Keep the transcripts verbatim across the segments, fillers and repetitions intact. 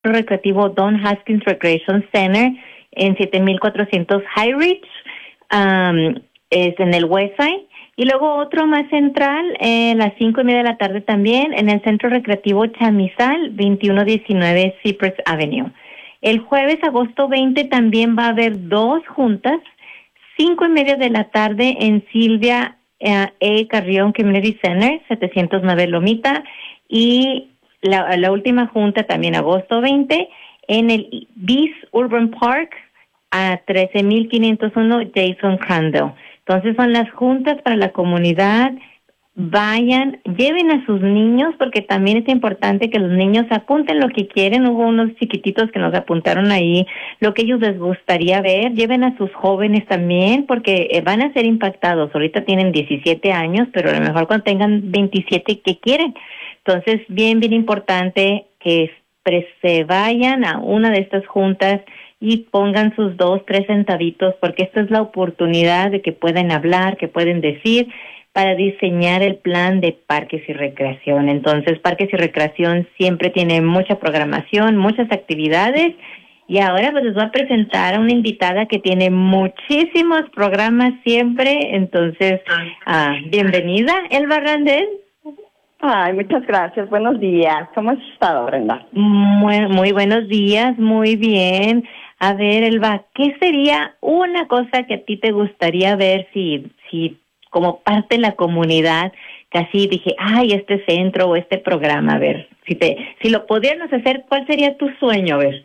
recreativo Don Haskins Recreation Center en siete mil cuatrocientos High Ridge, um, es en el West Side. Y luego otro más central, eh, a las cinco y media de la tarde también, en el Centro Recreativo Chamizal, veintiuno diecinueve Cypress Avenue. El jueves, agosto veinte, también va a haber dos juntas, cinco y media de la tarde en Silvia eh, A. Carrión Community Center, setecientos nueve Lomita, y la, la última junta también agosto veinte en el Beast Urban Park a trece mil quinientos uno Jason Crandall. Entonces son las juntas para la comunidad. Vayan, lleven a sus niños, porque también es importante que los niños apunten lo que quieren. Hubo unos chiquititos que nos apuntaron ahí lo que ellos les gustaría ver. Lleven a sus jóvenes también, porque van a ser impactados. Ahorita tienen diecisiete años, pero a lo mejor cuando tengan veintisiete, ¿qué quieren? Entonces, bien, bien importante que se vayan a una de estas juntas y pongan sus dos, tres centavitos, porque esta es la oportunidad de que puedan hablar, que pueden decir, para diseñar el plan de parques y recreación. Entonces, parques y recreación siempre tiene mucha programación, muchas actividades, y ahora pues les voy a presentar a una invitada que tiene muchísimos programas siempre. Entonces, ah, bienvenida, Elba Randel. Ay, muchas gracias. Buenos días. ¿Cómo has estado, Brenda? Muy, muy buenos días, muy bien. A ver, Elba, ¿qué sería una cosa que a ti te gustaría ver si, si como parte de la comunidad, que así dije, ay, este centro o este programa, a ver, si te, si lo pudiéramos hacer, ¿cuál sería tu sueño, a ver?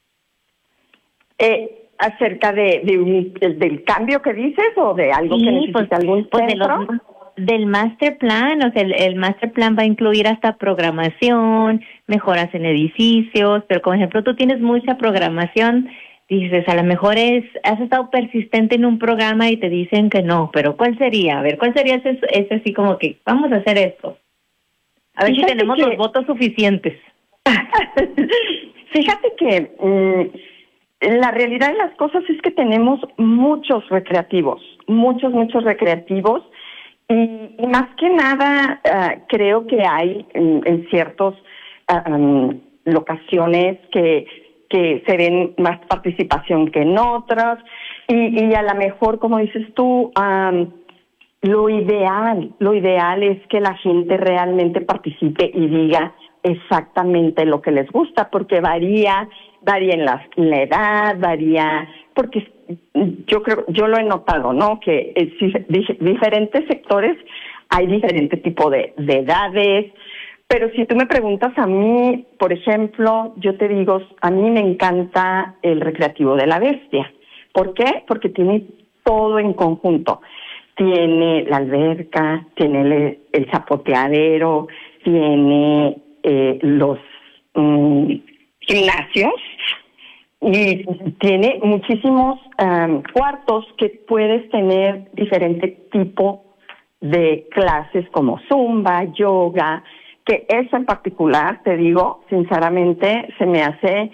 Eh, acerca de, de un, del, del cambio que dices o de algo sí, que necesita pues, algún pues centro. De los, del master plan, o sea, el, el master plan va a incluir hasta programación, mejoras en edificios, pero como ejemplo tú tienes mucha programación, dices, a lo mejor es, has estado persistente en un programa y te dicen que no, pero ¿cuál sería? A ver, ¿cuál sería ese, ese así como que vamos a hacer esto? A ver Fíjate si tenemos que, los votos suficientes. Fíjate que mmm, la realidad de las cosas es que tenemos muchos recreativos, muchos, muchos recreativos, y, y más que nada uh, creo que hay en, en ciertas uh, um, locaciones que que se ven más participación que en otras, y, y a lo mejor, como dices tú, um, lo ideal, lo ideal es que la gente realmente participe y diga exactamente lo que les gusta, porque varía, varía en la, en la edad, varía, porque yo creo, yo lo he notado, ¿no? Que en diferentes sectores hay diferente tipo de, de edades. Pero si tú me preguntas a mí, por ejemplo, yo te digo, a mí me encanta el recreativo de la Bestia. ¿Por qué? Porque tiene todo en conjunto. Tiene la alberca, tiene el, el zapoteadero, tiene eh, los um, gimnasios y tiene muchísimos um, cuartos que puedes tener diferente tipo de clases como zumba, yoga, que eso en particular, te digo, sinceramente, se me hace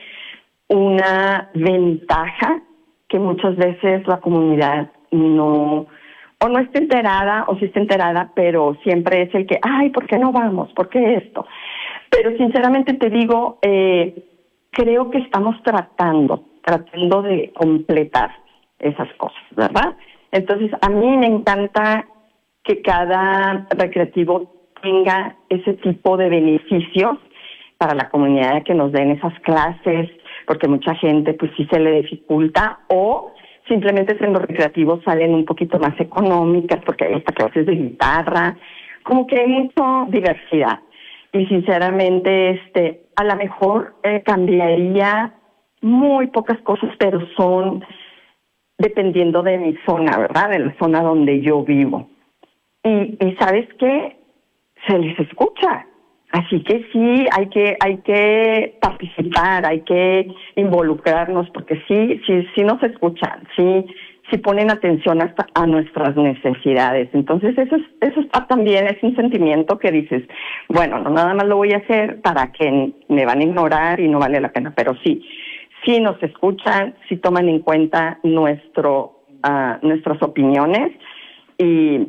una ventaja que muchas veces la comunidad no, o no está enterada, o sí está enterada, pero siempre es el que, ay, ¿por qué no vamos? ¿Por qué esto? Pero sinceramente te digo, eh, creo que estamos tratando, tratando de completar esas cosas, ¿verdad? Entonces, a mí me encanta que cada recreativo tenga ese tipo de beneficios para la comunidad, que nos den esas clases, porque mucha gente pues sí se le dificulta, o simplemente en los recreativos salen un poquito más económicas, porque hay hasta clases de guitarra, como que hay mucha diversidad. Y sinceramente, este, a lo mejor eh, cambiaría muy pocas cosas, pero son dependiendo de mi zona, ¿verdad? De la zona donde yo vivo. Y, y ¿sabes qué? Se les escucha, así que sí, hay que hay que participar, hay que involucrarnos, porque sí, sí, sí nos escuchan, sí, sí ponen atención hasta a nuestras necesidades. Entonces eso es, eso está también, es un sentimiento que dices, bueno, no nada más lo voy a hacer para que me van a ignorar y no vale la pena, pero sí, sí nos escuchan, sí toman en cuenta nuestro, uh, nuestras opiniones, y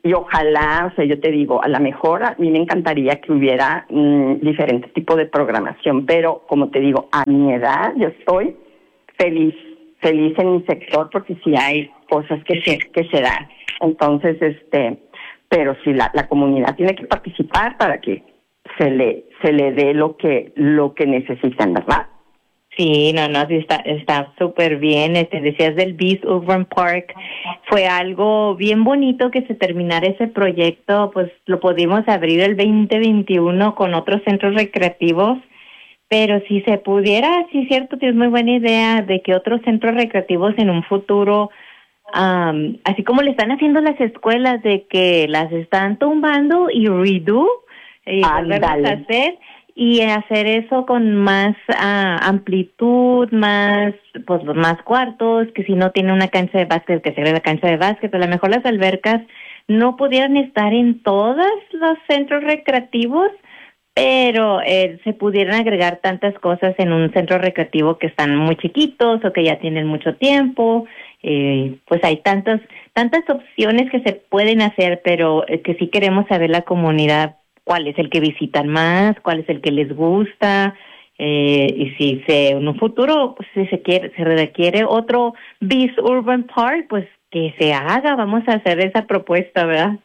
y ojalá, o sea, yo te digo, a lo mejor a mí me encantaría que hubiera mmm, diferentes tipos de programación, pero como te digo, a mi edad yo estoy feliz, feliz en mi sector porque sí hay cosas que se, que se dan. Entonces, este, pero sí la, la comunidad tiene que participar para que se le, se le dé lo que, lo que necesitan, ¿verdad? Sí, no, no, sí está está súper bien. Este, decías del Beast Urban Park, fue algo bien bonito que se terminara ese proyecto, pues lo pudimos abrir el veinte veintiuno con otros centros recreativos, pero si se pudiera, sí, cierto, tienes muy buena idea de que otros centros recreativos en un futuro, um, así como le están haciendo las escuelas, de que las están tumbando y redo, y volverlas a hacer, y hacer eso con más uh, amplitud, más pues más cuartos, que si no tiene una cancha de básquet, que se la cancha de básquet. A lo mejor las albercas no pudieran estar en todos los centros recreativos, pero eh, se pudieran agregar tantas cosas en un centro recreativo que están muy chiquitos o que ya tienen mucho tiempo. Eh, pues hay tantas tantas opciones que se pueden hacer, pero eh, que sí queremos saber la comunidad cuál es el que visitan más, cuál es el que les gusta, eh, y si se en un futuro, pues si se quiere, se requiere otro Beast Urban Park, pues que se haga, vamos a hacer esa propuesta, ¿verdad?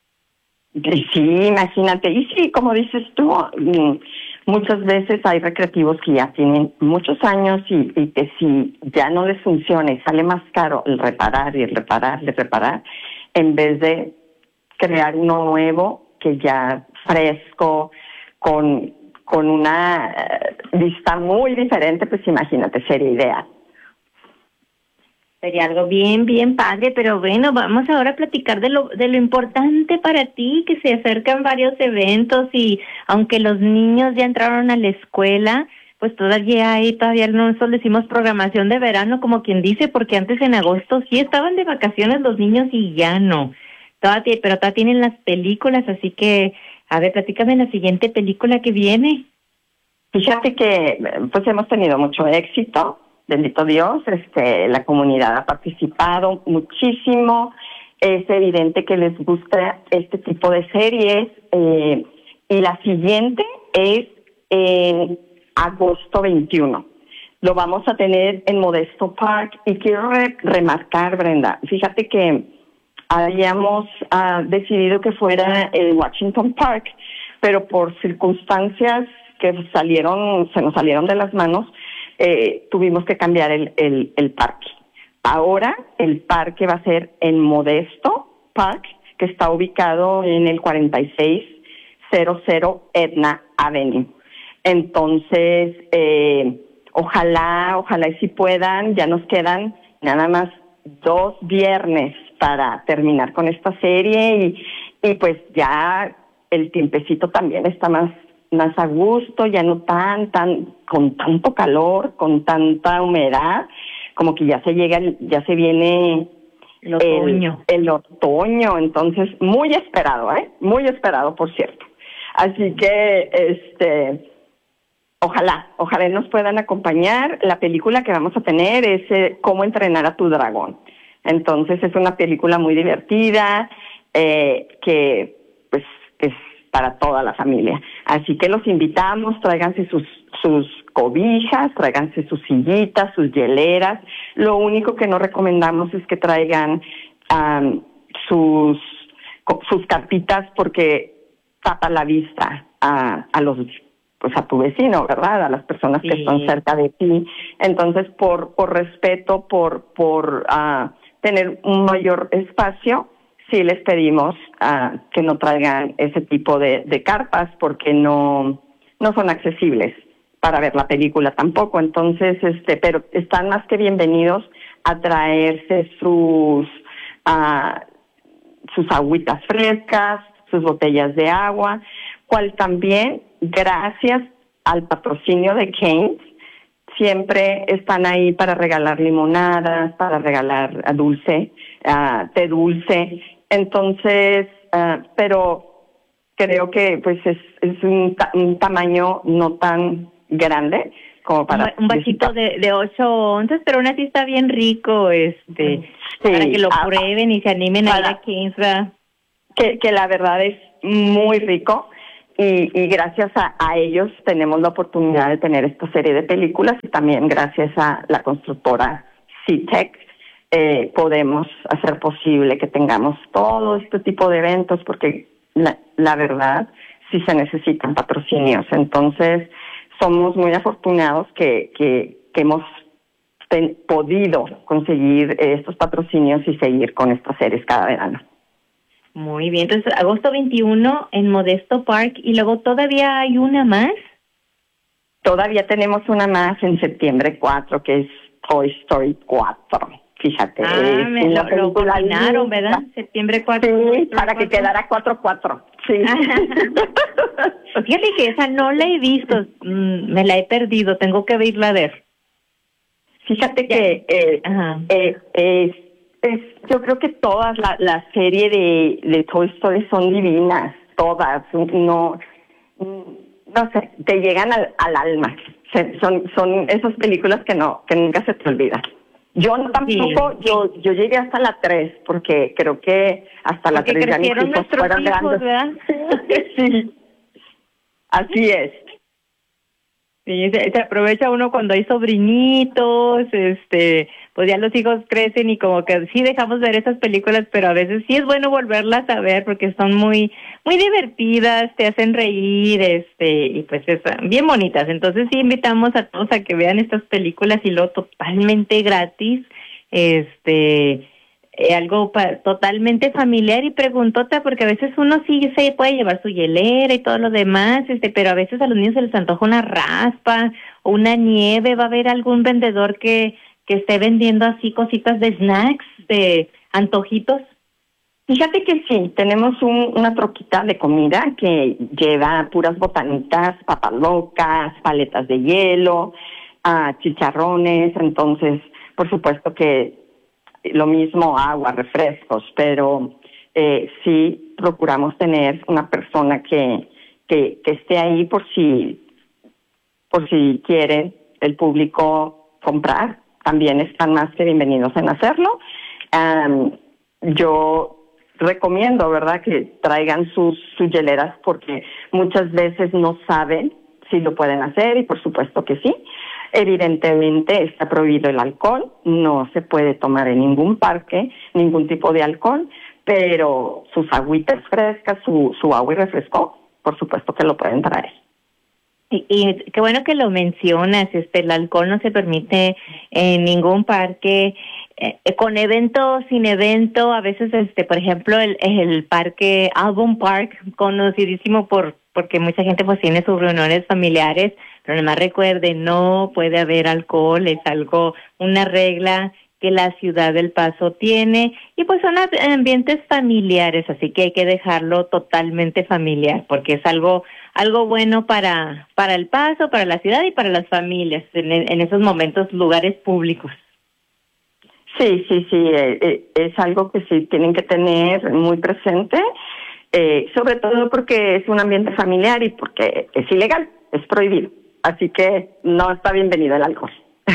Sí, imagínate, y sí, como dices tú, muchas veces hay recreativos que ya tienen muchos años y, y que si ya no les funciona y sale más caro el reparar y el reparar y el reparar, en vez de crear uno nuevo que ya fresco, con, con una vista muy diferente, pues imagínate, sería ideal. Sería algo bien, bien padre, pero bueno, vamos ahora a platicar de lo, de lo importante para ti, que se acercan varios eventos y aunque los niños ya entraron a la escuela, pues todavía hay, todavía no solo decimos programación de verano, como quien dice, porque antes en agosto sí estaban de vacaciones los niños y ya no. Todavía, pero todavía tienen las películas, así que, a ver, platícame la siguiente película que viene. Fíjate que pues hemos tenido mucho éxito, bendito Dios, este, la comunidad ha participado muchísimo, es evidente que les gusta este tipo de series, eh, y la siguiente es en agosto veintiuno. Lo vamos a tener en Modesto Park y quiero re- remarcar, Brenda, fíjate que habíamos uh, decidido que fuera el Washington Park, pero por circunstancias que salieron, se nos salieron de las manos, eh, tuvimos que cambiar el, el, el parque. Ahora el parque va a ser en Modesto Park, que está ubicado en el cuarenta y seis cero cero Edna Avenue. Entonces, eh, ojalá, ojalá y si puedan, ya nos quedan nada más dos viernes para terminar con esta serie y, y pues ya el tiempecito también está más, más a gusto, ya no tan, tan, con tanto calor, con tanta humedad, como que ya se llega, ya se viene el otoño. El, el otoño, entonces muy esperado, ¿eh? Muy esperado, por cierto. Así que, este, ojalá, ojalá nos puedan acompañar. La película que vamos a tener es eh, Cómo entrenar a tu dragón. Entonces es una película muy divertida, eh, que pues es para toda la familia. Así que los invitamos, tráiganse sus, sus cobijas, tráiganse sus sillitas, sus hieleras. Lo único que no recomendamos es que traigan um, sus, sus carpitas porque tapa la vista a, a los pues a tu vecino, ¿verdad? A las personas sí. que están cerca de ti. Entonces, por por respeto, por por uh, tener un mayor espacio, sí les pedimos uh, que no traigan ese tipo de, de carpas porque no no son accesibles para ver la película tampoco. Entonces, este, pero están más que bienvenidos a traerse sus uh, sus agüitas frescas, sus botellas de agua, cual también, gracias al patrocinio de Cane's, siempre están ahí para regalar limonadas, para regalar dulce, uh, té dulce. Entonces, uh, pero creo que pues es, es un, ta- un tamaño no tan grande como para... Un vasito de, de ocho onzas, pero aún así está bien rico, este, sí, para que lo ah, prueben y se animen para, a ir a Cane's. que, que la verdad es muy rico. Y, y gracias a, a ellos tenemos la oportunidad de tener esta serie de películas y también gracias a la constructora C-Tech eh, podemos hacer posible que tengamos todo este tipo de eventos porque la, la verdad sí se necesitan patrocinios. Entonces somos muy afortunados que, que, que hemos ten, podido conseguir estos patrocinios y seguir con estas series cada verano. Muy bien, entonces agosto veintiuno en Modesto Park y luego todavía hay una más. Todavía tenemos una más en septiembre cuatro que es Toy Story cuatro. Fíjate, ah, me, lo, lo combinaron, ¿verdad? Septiembre cuatro. Sí, para que quedara cuatro cuatro. Sí. Fíjate que esa no la he visto, me la he perdido, tengo que irla a ver. Fíjate ya. que eh, eh, es, es, yo creo que todas la, la serie de, de Toy Story son divinas, todas, no, no sé, te llegan al, al alma. Son, son esas películas que no, que nunca se te olvidan. Yo no tampoco, sí. yo yo llegué hasta la tres, porque creo que hasta la tres ya mis hijos fueron hijos, grandes. Sí, así es. Sí, se, se aprovecha uno cuando hay sobrinitos, este, pues ya los hijos crecen y como que sí dejamos ver esas películas, pero a veces sí es bueno volverlas a ver porque son muy muy divertidas, te hacen reír, este, y pues son bien bonitas. Entonces sí invitamos a todos a que vean estas películas y luego totalmente gratis, este, eh, algo pa- totalmente familiar y preguntota, porque a veces uno sí se puede llevar su hielera y todo lo demás, este, pero a veces a los niños se les antoja una raspa o una nieve. ¿Va a haber algún vendedor que, que esté vendiendo así cositas de snacks, de antojitos? Fíjate que sí, tenemos un, una troquita de comida que lleva puras botanitas, papas locas, paletas de hielo, uh, chicharrones, entonces por supuesto que lo mismo, agua, refrescos, pero eh, sí procuramos tener una persona que, que que esté ahí por si por si quiere el público comprar. También están más que bienvenidos en hacerlo. Um, yo recomiendo, ¿verdad?, que traigan sus, sus hieleras porque muchas veces no saben si lo pueden hacer y por supuesto que sí. Evidentemente está prohibido el alcohol, no se puede tomar en ningún parque ningún tipo de alcohol, pero sus agüitas frescas, su, su agua y refresco, por supuesto que lo pueden traer. Y, y qué bueno que lo mencionas, este, el alcohol no se permite en ningún parque, eh, con evento, sin evento, a veces, este, por ejemplo, el, el parque Album Park, conocidísimo por porque mucha gente pues tiene sus reuniones familiares, pero además recuerden, no puede haber alcohol, es algo, una regla que la ciudad del Paso tiene, y pues son ambientes familiares, así que hay que dejarlo totalmente familiar, porque es algo algo bueno para para el Paso, para la ciudad y para las familias, en, en esos momentos, lugares públicos. Sí, sí, sí, eh, es algo que sí tienen que tener muy presente, eh, sobre todo porque es un ambiente familiar y porque es ilegal, es prohibido, así que no está bienvenido el alcohol.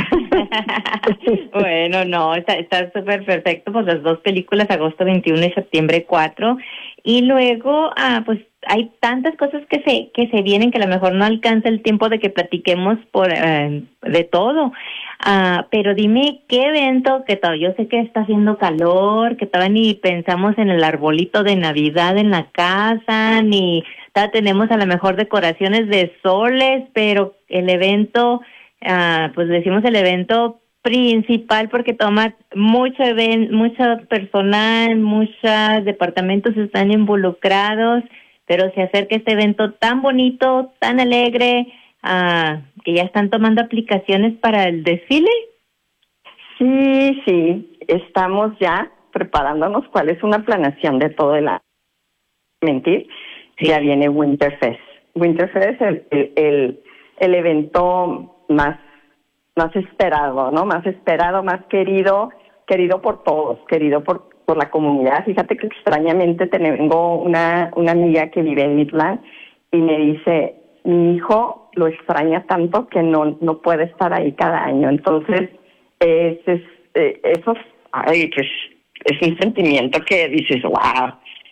Bueno, no, está está súper perfecto, pues las dos películas, agosto veintiuno y septiembre cuatro, y luego, ah, pues hay tantas cosas que se que se vienen que a lo mejor no alcanza el tiempo de que platiquemos por eh, de todo, ah, pero dime qué evento, que todavía yo sé que está haciendo calor, que todavía ni pensamos en el arbolito de Navidad en la casa, ni todavía tenemos a lo mejor decoraciones de soles, pero el evento... Ah, pues decimos el evento principal porque toma mucho event, mucho personal, muchos departamentos están involucrados, pero se acerca este evento tan bonito, tan alegre, ah, que ya están tomando aplicaciones para el desfile. Sí, sí, estamos ya preparándonos cuál es una planeación de todo el año. Mentir, sí. Ya viene Winterfest. Winterfest es el, el, el, el evento más más esperado, ¿no? Más esperado, más querido, querido por todos, querido por por la comunidad. Fíjate que extrañamente tengo una una amiga que vive en Midland y me dice, mi hijo lo extraña tanto que no no puede estar ahí cada año. Entonces, es, es eh, eso, ay, pues es un sentimiento que dices, wow,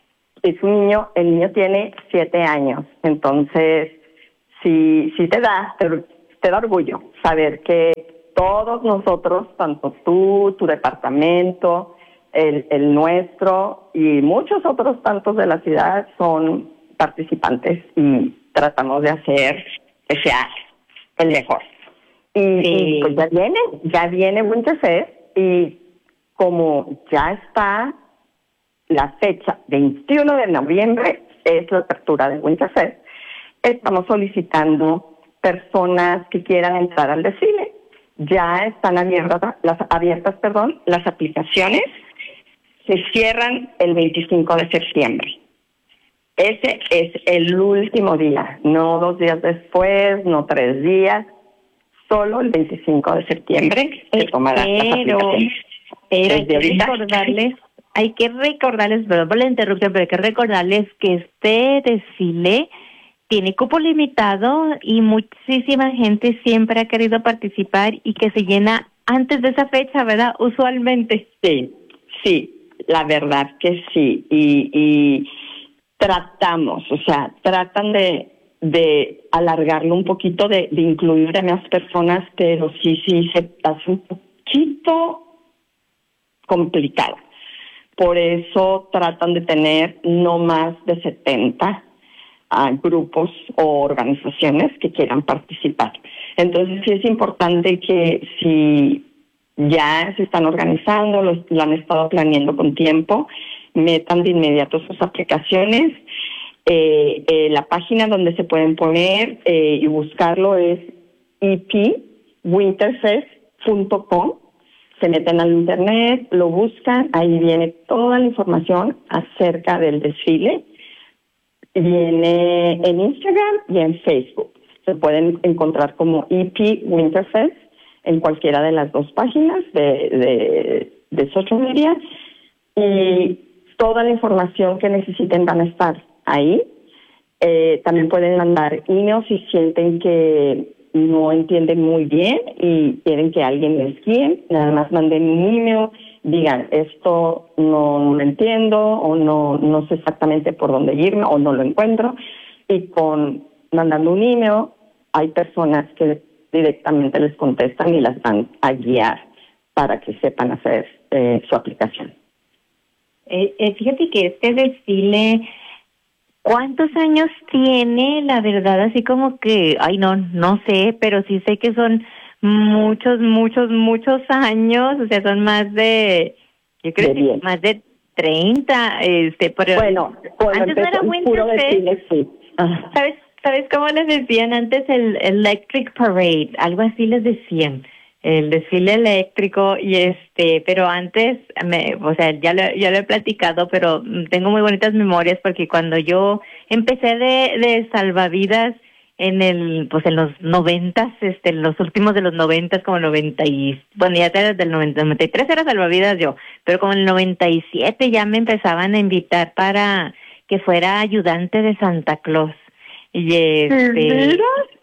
es un niño, el niño tiene siete años, entonces sí, sí te da, te, te da orgullo saber que todos nosotros, tanto tú, tu departamento, el, el nuestro y muchos otros tantos de la ciudad son participantes y tratamos de hacer que sea el mejor. Y, sí. y pues ya viene, ya viene Winterfest y como ya está la fecha veintiuno de noviembre, es la apertura de Winterfest, estamos solicitando personas que quieran entrar al desfile. Ya están abiertas las abiertas, perdón, las aplicaciones. Se cierran el veinticinco de septiembre. Ese es el último día, no dos días después, no tres días, solo el veinticinco de septiembre se tomarán las aplicaciones. Pero hay que recordarles, hay que recordarles, perdón por la interrupción, pero hay que recordarles que este desfile tiene cupo limitado y muchísima gente siempre ha querido participar y que se llena antes de esa fecha, ¿verdad? Usualmente. Sí, sí, la verdad que sí. Y, y tratamos, o sea, tratan de, de alargarlo un poquito, de, de incluir a más personas, pero sí, sí, se hace un poquito complicado. Por eso tratan de tener no más de setenta a grupos o organizaciones que quieran participar. Entonces sí es importante que si ya se están organizando, lo, lo han estado planeando con tiempo, metan de inmediato sus aplicaciones. Eh, eh, la página donde se pueden poner eh, y buscarlo es e p winterfest punto com. Se meten al internet, lo buscan, ahí viene toda la información acerca del desfile. Viene en Instagram y en Facebook. Se pueden encontrar como E P Winterfest en cualquiera de las dos páginas de, de, de social media. Y toda la información que necesiten van a estar ahí. Eh, también pueden mandar emails si sienten que no entienden muy bien y quieren que alguien les guíe. Nada más manden un email, digan, esto no, no lo entiendo o no, no sé exactamente por dónde irme o no lo encuentro. Y con mandando un email, hay personas que directamente les contestan y las van a guiar para que sepan hacer eh, su aplicación. Eh, eh, fíjate que este desfile, ¿cuántos años tiene? La verdad, así como que, ay, no, no sé, pero sí sé que son muchos, muchos, muchos años, o sea, son más de, yo creo que más de treinta, este, pero bueno, bueno antes no era Winterfest, sí. ¿Sabes, ¿Sabes cómo les decían antes? El Electric Parade, algo así les decían, el desfile eléctrico, y este, pero antes, me, o sea, ya lo, ya lo he platicado, pero tengo muy bonitas memorias porque cuando yo empecé de, de salvavidas en el, pues en los noventas, este, en los últimos de los noventas, como noventa y, bueno, ya desde el noventa, noventa y tres era salvavidas yo, pero como en el noventa y siete ya me empezaban a invitar para que fuera ayudante de Santa Claus. Y este,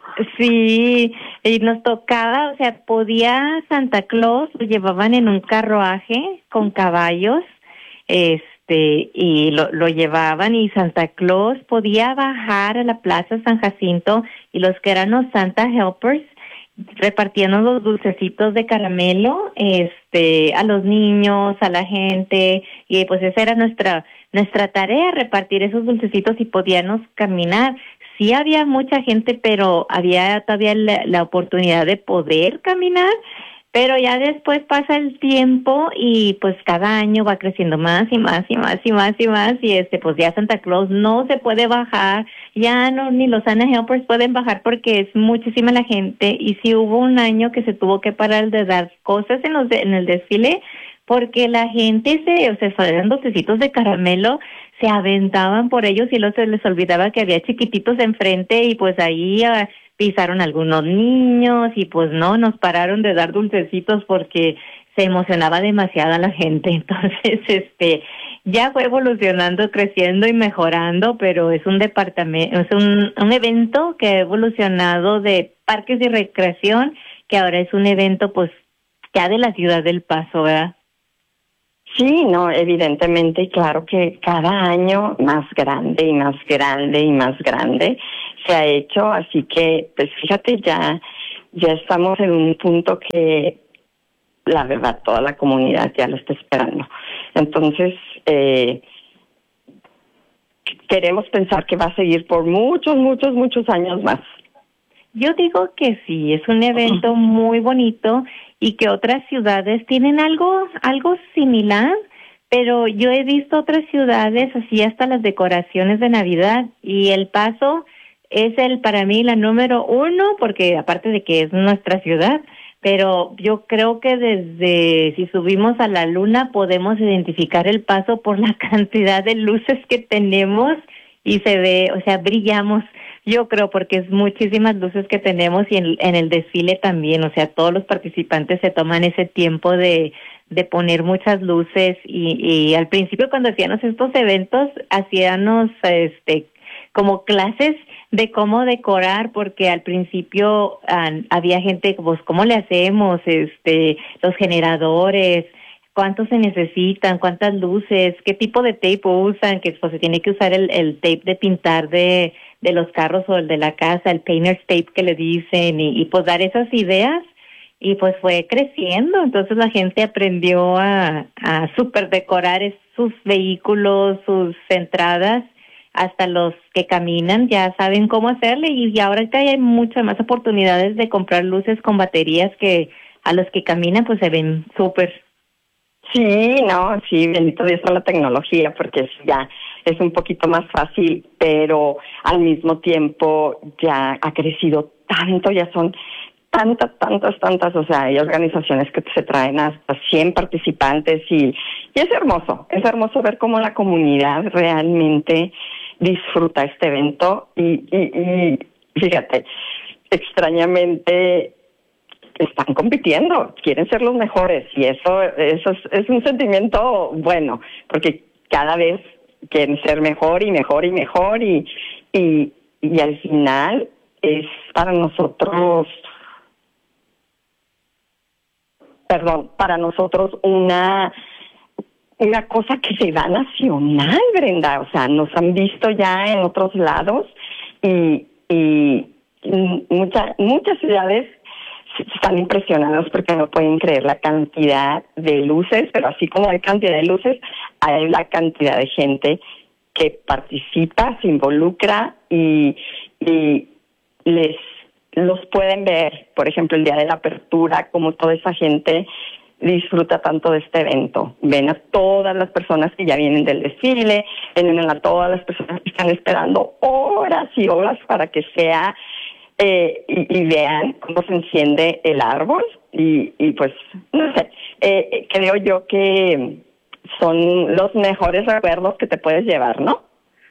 sí, y nos tocaba, o sea, podía Santa Claus, lo llevaban en un carruaje con caballos, este, y lo, lo llevaban, y Santa Claus podía bajar a la Plaza San Jacinto, y los que eran los Santa Helpers repartían los dulcecitos de caramelo, este, a los niños, a la gente, y pues esa era nuestra, nuestra tarea, repartir esos dulcecitos y podíamos caminar. Sí había mucha gente, pero había todavía la, la oportunidad de poder caminar, pero ya después pasa el tiempo y pues cada año va creciendo más y más y más y más y más, y este pues ya Santa Claus no se puede bajar, ya no, ni los Santa Helpers pueden bajar porque es muchísima la gente, y sí hubo un año que se tuvo que parar de dar cosas en los de, en el desfile porque la gente se, o sea, eran dulcecitos de caramelo, se aventaban por ellos y luego se les olvidaba que había chiquititos enfrente, y pues ahí uh, pisaron algunos niños y pues no, nos pararon de dar dulcecitos porque se emocionaba demasiado a la gente. Entonces, este, ya fue evolucionando, creciendo y mejorando, pero es un departamento, es un, un evento que ha evolucionado de parques de recreación, que ahora es un evento pues ya de la ciudad del Paso, ¿verdad? Sí, no, evidentemente, y claro que cada año más grande y más grande y más grande se ha hecho, así que, pues fíjate, ya, ya estamos en un punto que la verdad toda la comunidad ya lo está esperando. Entonces, eh, queremos pensar que va a seguir por muchos, muchos, muchos años más. Yo digo que sí, es un evento muy bonito y que otras ciudades tienen algo, algo similar, pero yo he visto otras ciudades así hasta las decoraciones de Navidad y El Paso es el para mí la número uno porque aparte de que es nuestra ciudad, pero yo creo que desde si subimos a la luna podemos identificar El Paso por la cantidad de luces que tenemos y se ve, o sea, brillamos. Yo creo porque es muchísimas luces que tenemos y en, en el desfile también, o sea, todos los participantes se toman ese tiempo de, de poner muchas luces y, y al principio cuando hacíamos estos eventos hacíamos este como clases de cómo decorar porque al principio uh, había gente pues cómo le hacemos este los generadores, cuántos se necesitan, cuántas luces, qué tipo de tape usan, que pues se tiene que usar el, el tape de pintar de de los carros o el de la casa, el painter's tape que le dicen y, y pues dar esas ideas y pues fue creciendo, entonces la gente aprendió a, a super decorar sus vehículos, sus entradas, hasta los que caminan ya saben cómo hacerle y, y ahora que hay muchas más oportunidades de comprar luces con baterías que a los que caminan pues se ven súper. Sí, no, sí, bendito Dios por la tecnología, porque ya es un poquito más fácil, pero al mismo tiempo ya ha crecido tanto, ya son tantas, tantas, tantas, o sea, hay organizaciones que se traen hasta cien participantes y, y es hermoso, es hermoso ver cómo la comunidad realmente disfruta este evento y, y, y fíjate, extrañamente están compitiendo, quieren ser los mejores y eso, eso es, es un sentimiento bueno, porque cada vez quieren ser mejor y mejor y mejor y, y, y al final es para nosotros, perdón, para nosotros una una cosa que se da nacional, Brenda, o sea, nos han visto ya en otros lados y, y muchas muchas ciudades están impresionados porque no pueden creer la cantidad de luces, pero así como hay cantidad de luces, hay la cantidad de gente que participa, se involucra y, y les los pueden ver, por ejemplo, el día de la apertura, como toda esa gente disfruta tanto de este evento. Ven a todas las personas que ya vienen del desfile, ven a todas las personas que están esperando horas y horas para que sea Eh, y, y vean cómo se enciende el árbol y, y pues, no sé, eh, creo yo que son los mejores recuerdos que te puedes llevar, ¿no?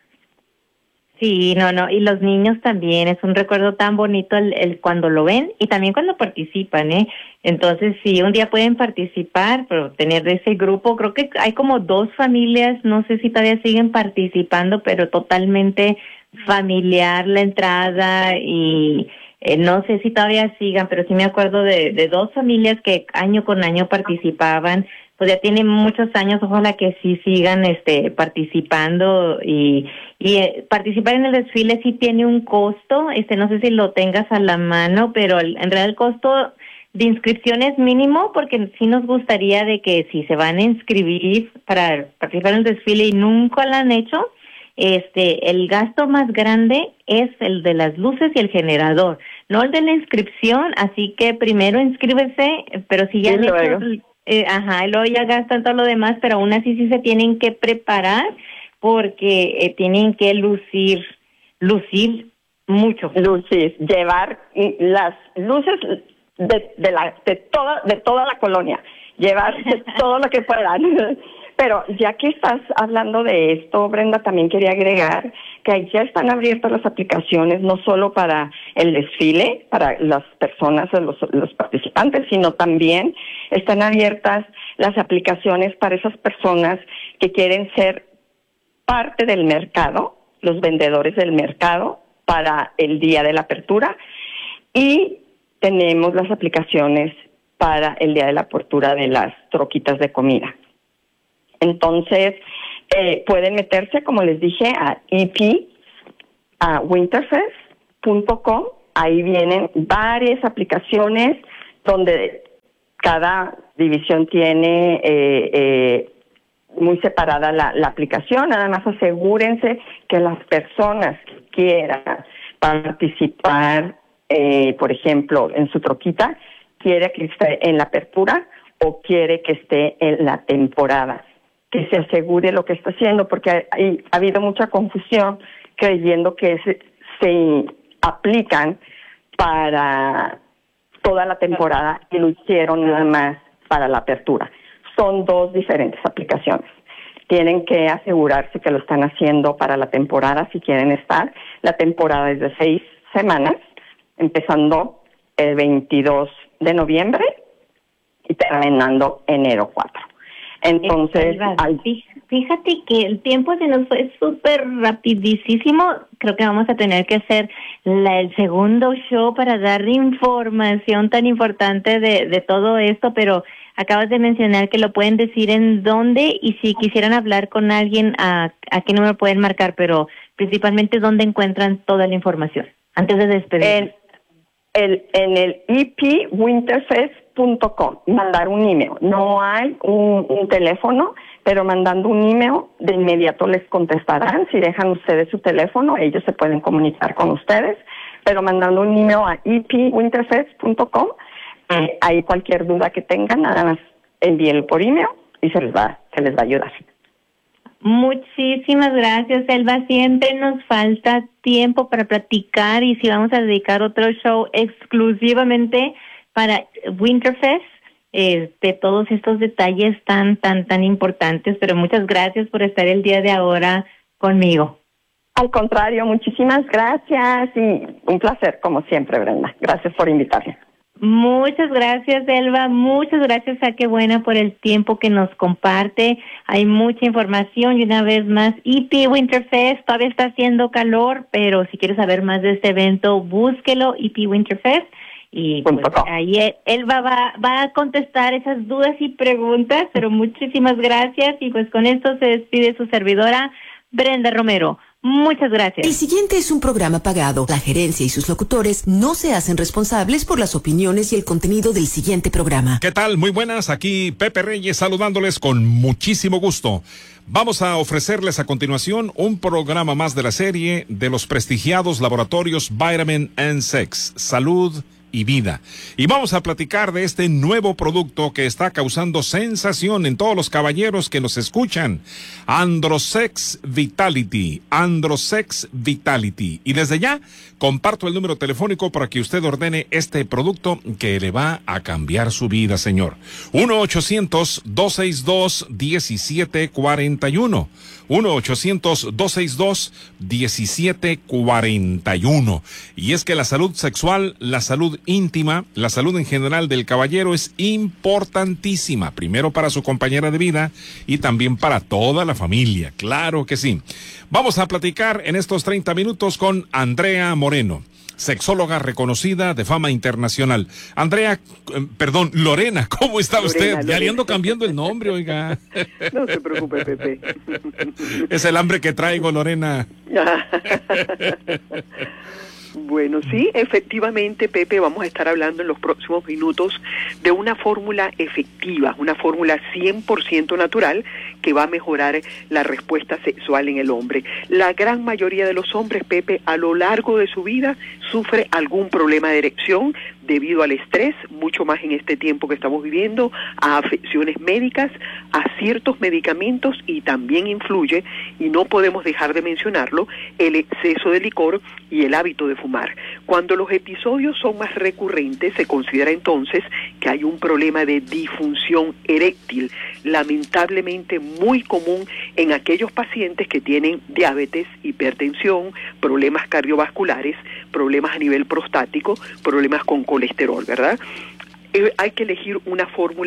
Sí, no, no, y los niños también, es un recuerdo tan bonito el, el cuando lo ven y también cuando participan, ¿eh? Entonces, sí, un día pueden participar, pero tener ese grupo, creo que hay como dos familias, no sé si todavía siguen participando, pero totalmente familiar la entrada y eh, no sé si todavía sigan, pero sí me acuerdo de, de dos familias que año con año participaban, pues ya tienen muchos años, ojalá que sí sigan este participando y y eh, participar en el desfile sí tiene un costo, este no sé si lo tengas a la mano, pero el, en realidad el costo de inscripción es mínimo porque sí nos gustaría de que si se van a inscribir para participar en el desfile y nunca lo han hecho, este el gasto más grande es el de las luces y el generador, no el de la inscripción, así que primero inscríbese, pero si ya han hecho, eh, ajá, y luego ya gastan todo lo demás, pero aún así sí se tienen que preparar porque eh, tienen que lucir, lucir mucho. Lucir, llevar las luces de, de la de toda de toda la colonia, llevar todo lo que puedan. Pero ya que estás hablando de esto, Brenda, también quería agregar que ya están abiertas las aplicaciones no solo para el desfile, para las personas, los, los participantes, sino también están abiertas las aplicaciones para esas personas que quieren ser parte del mercado, los vendedores del mercado para el día de la apertura y tenemos las aplicaciones para el día de la apertura de las troquitas de comida. Entonces, eh, pueden meterse, como les dije, a e p winterfest punto com. Ahí vienen varias aplicaciones donde cada división tiene eh, eh, muy separada la, la aplicación. Nada más asegúrense que las personas que quieran participar, eh, por ejemplo, en su troquita, quiere que esté en la apertura o quiere que esté en la temporada, que se asegure lo que está haciendo, porque ha, ha habido mucha confusión creyendo que se, se aplican para toda la temporada y lo hicieron nada más para la apertura. Son dos diferentes aplicaciones. Tienen que asegurarse que lo están haciendo para la temporada si quieren estar. La temporada es de seis semanas, empezando el veintidós de noviembre y terminando enero cuatro. Entonces, al... fíjate que el tiempo se nos fue súper rapidísimo. Creo que vamos a tener que hacer la, el segundo show para dar información tan importante de, de todo esto, pero acabas de mencionar que lo pueden decir en dónde, y si quisieran hablar con alguien, a, a qué número pueden marcar, pero principalmente dónde encuentran toda la información, antes de despedirnos. El, en el e p winterfest punto com, mandar un email. No hay un, un teléfono, pero mandando un email de inmediato les contestarán. Si dejan ustedes su teléfono, ellos se pueden comunicar con ustedes, pero mandando un email a e p winterfest punto com, eh, ahí cualquier duda que tengan, nada más envíenlo por email y se les va, se les va a ayudar. Muchísimas gracias, Elba. Siempre nos falta tiempo para platicar, y si vamos a dedicar otro show exclusivamente para Winterfest, eh, de todos estos detalles tan, tan, tan importantes. Pero muchas gracias por estar el día de ahora conmigo. Al contrario, muchísimas gracias y un placer, como siempre, Brenda. Gracias por invitarme. Muchas gracias, Elba. Muchas gracias a Qué Buena por el tiempo que nos comparte. Hay mucha información y una vez más, E P Winterfest. Todavía está haciendo calor, pero si quieres saber más de este evento, búsquelo, E P Winterfest. Y pues, ahí Elba va, va a contestar esas dudas y preguntas, pero muchísimas gracias. Y pues con esto se despide su servidora, Brenda Romero. Muchas gracias. El siguiente es un programa pagado. La gerencia y sus locutores no se hacen responsables por las opiniones y el contenido del siguiente programa. ¿Qué tal? Muy buenas. Aquí Pepe Reyes saludándoles con muchísimo gusto. Vamos a ofrecerles a continuación un programa más de la serie de los prestigiados laboratorios Vitamin and Sex, Salud y Vida. Y vamos a platicar de este nuevo producto que está causando sensación en todos los caballeros que nos escuchan. Androsex Vitality. Androsex Vitality. Y desde ya comparto el número telefónico para que usted ordene este producto que le va a cambiar su vida, señor. uno ochocientos, dos seis dos, uno siete cuatro uno. uno ochocientos, dos seis dos, uno siete cuatro uno. Y es que la salud sexual, la salud íntima, la salud en general del caballero es importantísima, primero para su compañera de vida y también para toda la familia, claro que sí. Vamos a platicar en estos treinta minutos con Andrea Moreno, sexóloga reconocida de fama internacional. Andrea, eh, perdón, Lorena, ¿cómo está Lorena, usted? Lorena. Ya le ando cambiando el nombre, oiga. No se preocupe, Pepe. Es el hambre que traigo, Lorena. Bueno, sí, efectivamente, Pepe, vamos a estar hablando en los próximos minutos de una fórmula efectiva, una fórmula cien por ciento natural que va a mejorar la respuesta sexual en el hombre. La gran mayoría de los hombres, Pepe, a lo largo de su vida sufre algún problema de erección debido al estrés, mucho más en este tiempo que estamos viviendo, a afecciones médicas, a ciertos medicamentos, y también influye, y no podemos dejar de mencionarlo, el exceso de licor y el hábito de fumar. Cuando los episodios son más recurrentes, se considera entonces que hay un problema de disfunción eréctil, lamentablemente muy común en aquellos pacientes que tienen diabetes, hipertensión, problemas cardiovasculares, problemas a nivel prostático, problemas con colesterol, ¿verdad? Eh, hay que elegir una fórmula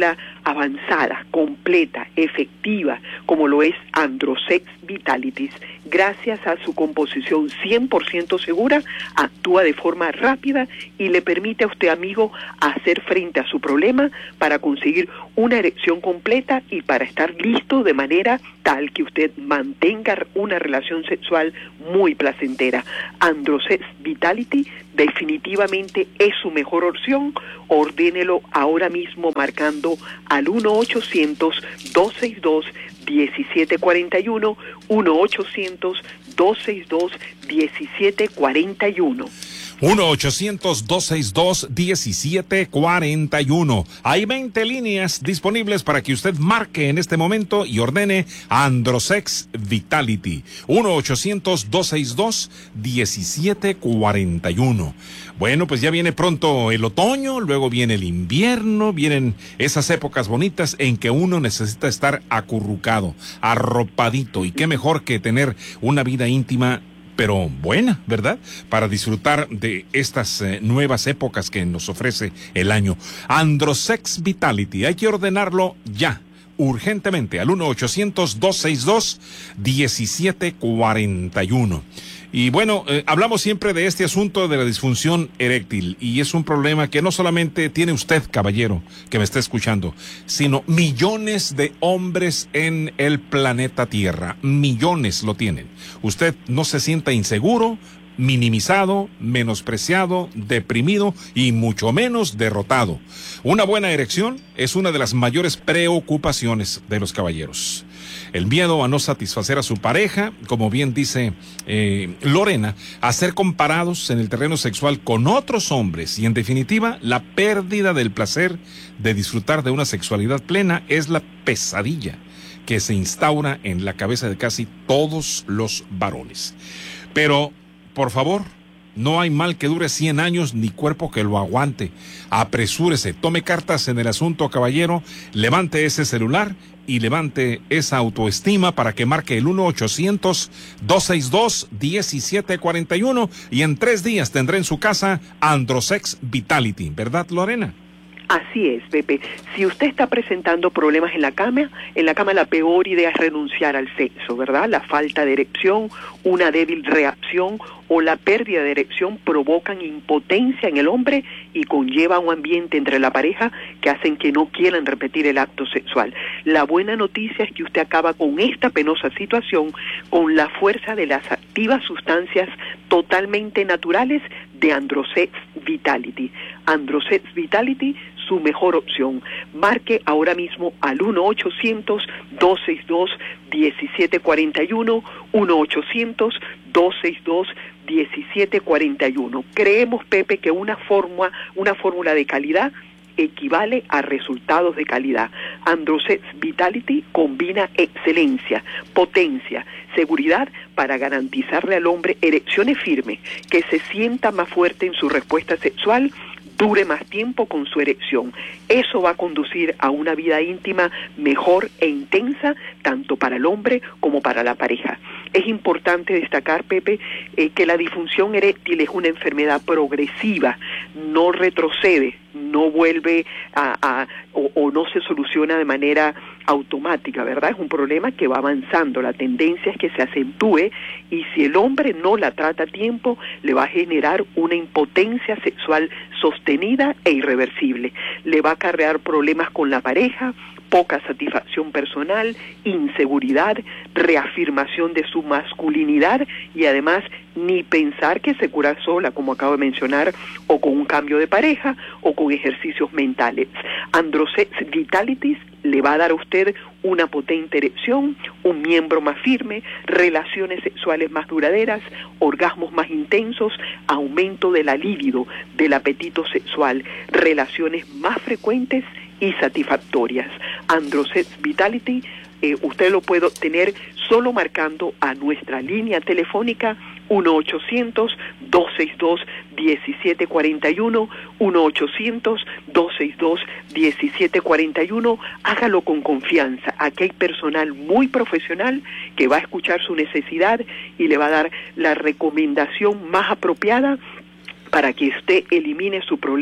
avanzada, completa, efectiva, como lo es Androsex Vitalitis. Gracias a su composición cien por ciento segura, actúa de forma rápida y le permite a usted, amigo, hacer frente a su problema para conseguir una erección completa y para estar listo de manera tal que usted mantenga una relación sexual muy placentera. Androsex Vitality definitivamente es su mejor opción. Ordénelo ahora mismo marcando al uno ochocientos, dos seis dos, diecisiete cuarenta y uno, uno ochocientos, dos seis dos, diecisiete cuarenta y uno. uno ochocientos, dos seis dos, diecisiete cuarenta y uno. Hay veinte líneas disponibles para que usted marque en este momento y ordene Androsex Vitality. uno ochocientos, dos seis dos, diecisiete cuarenta y uno. Bueno, pues ya viene pronto el otoño, luego viene el invierno, vienen esas épocas bonitas en que uno necesita estar acurrucado, arropadito, y qué mejor que tener una vida íntima pero buena, ¿verdad? Para disfrutar de estas eh, nuevas épocas que nos ofrece el año. Androsex Vitality, hay que ordenarlo ya, urgentemente, al uno ochocientos, dos seis dos, diecisiete cuarenta y uno. Y bueno, eh, hablamos siempre de este asunto de la disfunción eréctil, y es un problema que no solamente tiene usted, caballero, que me está escuchando, sino millones de hombres en el planeta Tierra. Millones lo tienen. Usted no se sienta inseguro, minimizado, menospreciado, deprimido y mucho menos derrotado. Una buena erección es una de las mayores preocupaciones de los caballeros. El miedo a no satisfacer a su pareja, como bien dice eh, Lorena, a ser comparados en el terreno sexual con otros hombres, y en definitiva la pérdida del placer de disfrutar de una sexualidad plena es la pesadilla que se instaura en la cabeza de casi todos los varones. Pero, por favor, no hay mal que dure cien años ni cuerpo que lo aguante. Apresúrese, tome cartas en el asunto, caballero, levante ese celular y levante esa autoestima para que marque el uno ochocientos, dos seis dos, diecisiete cuarenta y uno, y en tres días tendrá en su casa Androsex Vitality, ¿verdad, Lorena? Así es, Pepe. Si usted está presentando problemas en la cama, en la cama la peor idea es renunciar al sexo, ¿verdad? La falta de erección, una débil reacción o la pérdida de erección provocan impotencia en el hombre y conlleva un ambiente entre la pareja que hacen que no quieran repetir el acto sexual. La buena noticia es que usted acaba con esta penosa situación con la fuerza de las activas sustancias totalmente naturales de Androsex Vitality. Androsex Vitality, su mejor opción. Marque ahora mismo al uno ochocientos, dos seis dos, diecisiete cuarenta y uno, uno ochocientos, dos seis dos, diecisiete cuarenta y uno. Creemos, Pepe, que una fórmula, una fórmula de calidad equivale a resultados de calidad. Androsex Vitality combina excelencia, potencia, seguridad para garantizarle al hombre erecciones firmes, que se sienta más fuerte en su respuesta sexual, dure más tiempo con su erección. Eso va a conducir a una vida íntima mejor e intensa, tanto para el hombre como para la pareja. Es importante destacar, Pepe, eh, que la disfunción eréctil es una enfermedad progresiva, no retrocede, no vuelve a, a o, o no se soluciona de manera automática, ¿verdad? Es un problema que va avanzando, la tendencia es que se acentúe, y si el hombre no la trata a tiempo, le va a generar una impotencia sexual sostenida e irreversible. Le va a acarrear problemas con la pareja, poca satisfacción personal, inseguridad, reafirmación de su masculinidad y además ni pensar que se cura sola, como acabo de mencionar, o con un cambio de pareja o con ejercicios mentales. Androsex Vitality le va a dar a usted una potente erección, un miembro más firme, relaciones sexuales más duraderas, orgasmos más intensos, aumento de la libido, del apetito sexual, relaciones más frecuentes y satisfactorias. Androsex Vitality, eh, usted lo puede obtener solo marcando a nuestra línea telefónica uno ochocientos, dos seis dos, diecisiete cuarenta y uno, uno ochocientos, dos seis dos, diecisiete cuarenta y uno. Hágalo con confianza. Aquí hay personal muy profesional que va a escuchar su necesidad y le va a dar la recomendación más apropiada para que usted elimine su problema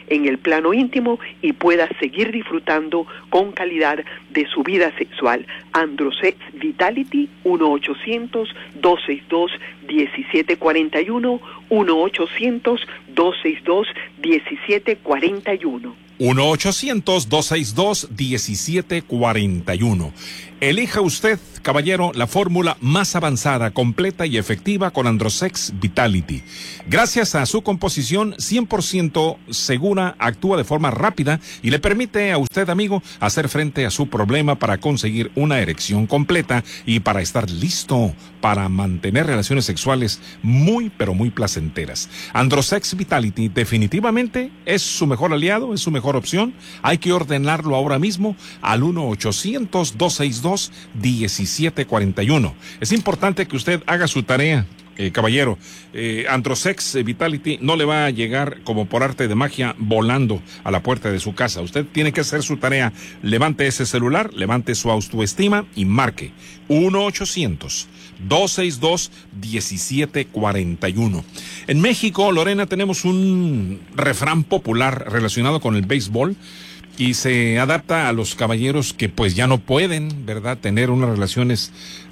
en el plano íntimo y pueda seguir disfrutando con calidad de su vida sexual. Androsex Vitality, uno ochocientos, dos seis dos, uno siete cuatro uno, uno ochocientos, dos seis dos, uno siete cuatro uno. uno ochocientos, dos seis dos, uno siete cuatro uno. Elija usted, caballero, la fórmula más avanzada, completa y efectiva con Androsex Vitality. Gracias a su composición cien por ciento segura, actúa de forma rápida y le permite a usted, amigo, hacer frente a su problema para conseguir una erección completa y para estar listo para mantener relaciones sexuales muy, pero muy placenteras. Androsex Vitality definitivamente es su mejor aliado, es su mejor opción. Hay que ordenarlo ahora mismo al uno ochocientos, dos seis dos, uno siete cuatro uno. Es importante que usted haga su tarea, eh, caballero. eh, Androsex Vitality no le va a llegar como por arte de magia volando a la puerta de su casa. Usted tiene que hacer su tarea. Levante ese celular, levante su autoestima y marque uno ochocientos, dos seis dos, uno siete cuatro uno. En México, Lorena, tenemos un refrán popular relacionado con el béisbol y se adapta a los caballeros que pues ya no pueden, ¿verdad?, tener unas relaciones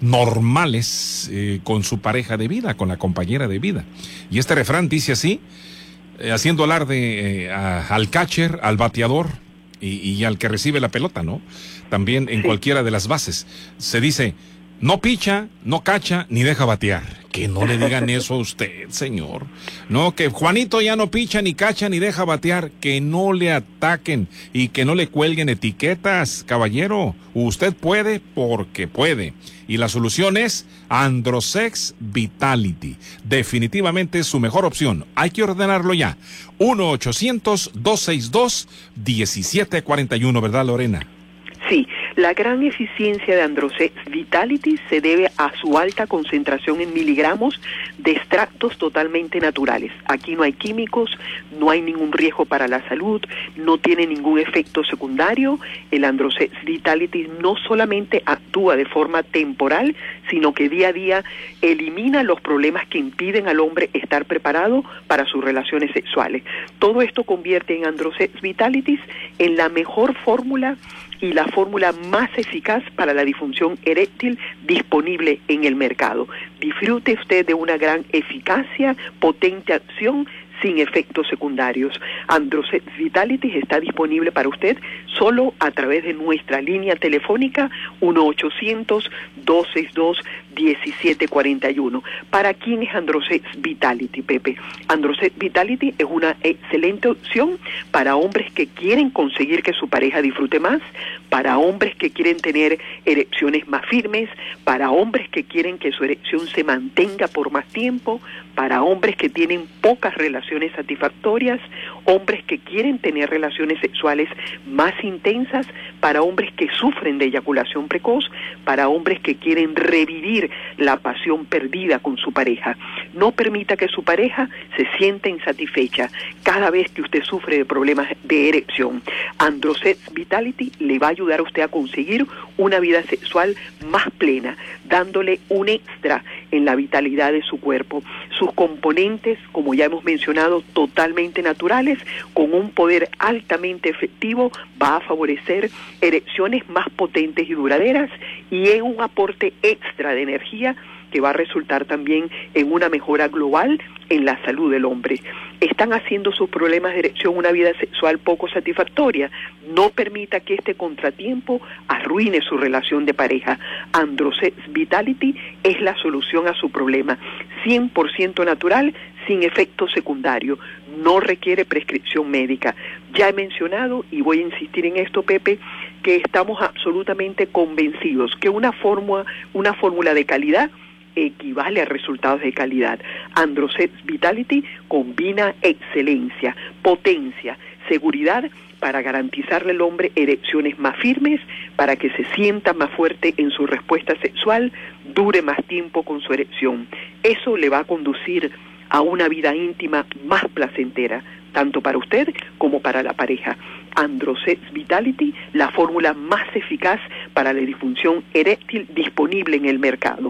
normales eh, con su pareja de vida, con la compañera de vida. Y este refrán dice así, eh, haciendo alarde eh, a, al catcher, al bateador y, y al que recibe la pelota, ¿no? También en Sí. cualquiera de las bases. Se dice, no picha, no cacha, ni deja batear. Que no le digan eso a usted, señor. No, que Juanito ya no picha, ni cacha, ni deja batear. Que no le ataquen y que no le cuelguen etiquetas, caballero. Usted puede porque puede. Y la solución es Androsex Vitality. Definitivamente es su mejor opción. Hay que ordenarlo ya. uno ochocientos, dos seis dos, uno siete cuatro uno, ¿verdad, Lorena? Sí, la gran eficiencia de Androsex Vitality se debe a su alta concentración en miligramos de extractos totalmente naturales. Aquí no hay químicos, no hay ningún riesgo para la salud, no tiene ningún efecto secundario. El Androsex Vitality no solamente actúa de forma temporal, sino que día a día elimina los problemas que impiden al hombre estar preparado para sus relaciones sexuales. Todo esto convierte en Androsex Vitality en la mejor fórmula y la fórmula más eficaz para la disfunción eréctil disponible en el mercado. Disfrute usted de una gran eficacia, potente acción, sin efectos secundarios. Androsex Vitality está disponible para usted solo a través de nuestra línea telefónica uno ochocientos, dos seis dos, uno siete cuatro uno. ¿Para quién es Androsex Vitality, Pepe? Androsex Vitality es una excelente opción para hombres que quieren conseguir que su pareja disfrute más, para hombres que quieren tener erecciones más firmes, para hombres que quieren que su erección se mantenga por más tiempo, para hombres que tienen pocas relaciones satisfactorias, hombres que quieren tener relaciones sexuales más intensas, para hombres que sufren de eyaculación precoz, para hombres que quieren revivir la pasión perdida con su pareja. No permita que su pareja se sienta insatisfecha cada vez que usted sufre de problemas de erección. Androsex Vitality le va a ayudar a usted a conseguir una vida sexual más plena, dándole un extra en la vitalidad de su cuerpo. Sus componentes, como ya hemos mencionado, totalmente naturales, con un poder altamente efectivo, va a favorecer erecciones más potentes y duraderas y en un aporte extra de energía que va a resultar también en una mejora global en la salud del hombre. ¿Están haciendo sus problemas de erección una vida sexual poco satisfactoria? No permita que este contratiempo arruine su relación de pareja. Androsex Vitality es la solución a su problema. cien por ciento natural, sin efecto secundario. No requiere prescripción médica. Ya he mencionado, y voy a insistir en esto, Pepe, que estamos absolutamente convencidos que una fórmula, una fórmula de calidad equivale a resultados de calidad. Androsex Vitality combina excelencia, potencia, seguridad para garantizarle al hombre erecciones más firmes, para que se sienta más fuerte en su respuesta sexual, dure más tiempo con su erección. Eso le va a conducir a una vida íntima más placentera, tanto para usted como para la pareja. Androsex Vitality, la fórmula más eficaz para la disfunción eréctil disponible en el mercado.